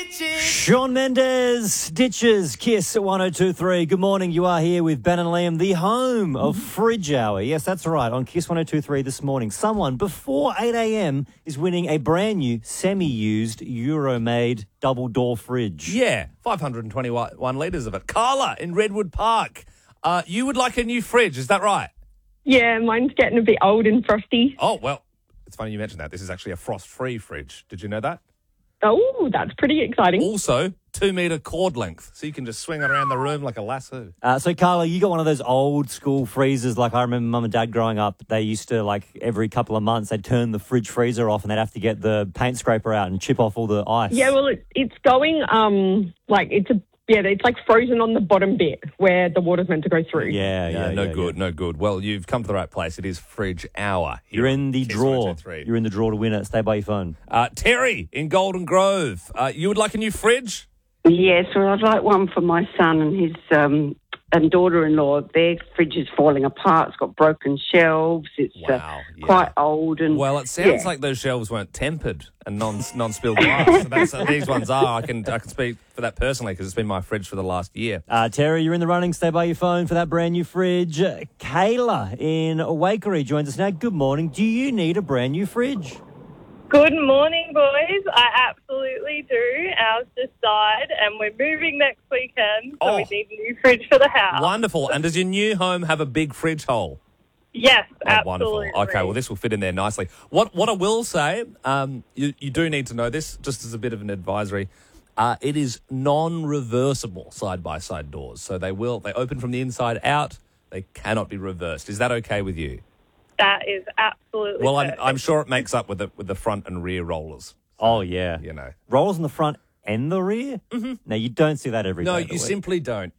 Shawn Mendes, Ditches, Kiss at 102.3. Good morning. You are here with Ben and Liam, the home of Fridge Hour. Yes, that's right. On Kiss 102.3 this morning, someone before 8 a.m. is winning a brand new, semi-used, Euro-made double-door fridge. Yeah, 521 litres of it. Carla in Redwood Park. You would like a new fridge, is that right? Yeah, mine's getting a bit old and frosty. Oh, well, it's funny you mentioned that. This is actually a frost-free fridge. Did you know that? Oh, that's pretty exciting. Also, 2-metre cord length, so you can just swing it around the room like a lasso. So, Carla, you got one of those old-school freezers like I remember Mum and Dad growing up. They used to, like, every couple of months, they'd turn the fridge freezer off and they'd have to get the paint scraper out and chip off all the ice. Yeah, well, it's going, it's like frozen on the bottom bit where the water's meant to go through. Yeah, No good. Well, you've come to the right place. It is Fridge Hour. You're in the Kiss draw. 102.3. You're in the draw to win it. Stay by your phone. Terry in Golden Grove. You would like a new fridge? Yes, well, I'd like one for my son and his and daughter-in-law. Their fridge is falling apart. It's got broken shelves. It's Wow, yeah. quite old. And Well, it sounds like those shelves weren't tempered and non-spilled glass. So these ones are. I can speak for that personally because it's been my fridge for the last year. Terry, you're in the running. Stay by your phone for that brand new fridge. Kayla in Waikerie joins us now. Good morning. Do you need a brand new fridge? Good morning, boys. I absolutely do. Ours just died, and we're moving next weekend, so we need a new fridge for the house. Wonderful. And does your new home have a big fridge hole? Yes, Wonderful. absolutely. Okay, well, this will fit in there nicely. What I will say, you do need to know this, just as a bit of an advisory. It is non-reversible side-by-side doors, so they open from the inside out. They cannot be reversed. Is that okay with you? That is absolutely Well, perfect. I'm sure it makes up with the front and rear rollers. Oh, yeah. You know. Rollers in the front and the rear? Mm-hmm. Now, you don't see that every day. No, of the you week. simply don't.